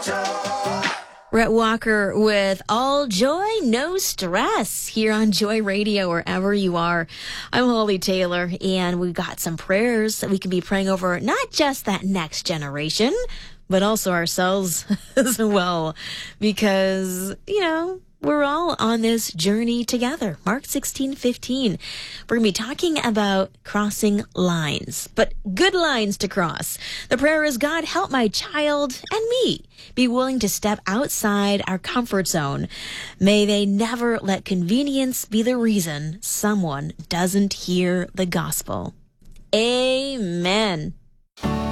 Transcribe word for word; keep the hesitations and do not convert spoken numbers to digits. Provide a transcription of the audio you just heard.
Rhett Walker with All Joy, No Stress here on Joy Radio, wherever you are. I'm Holly Taylor, and we've got some prayers that we can be praying over not just that next generation, but also ourselves as well, because, you know, we're all on this journey together. Mark sixteen fifteen. We're going to be talking about crossing lines, but good lines to cross. The prayer is, God, help my child and me be willing to step outside our comfort zone. May they never let convenience be the reason someone doesn't hear the gospel. Amen.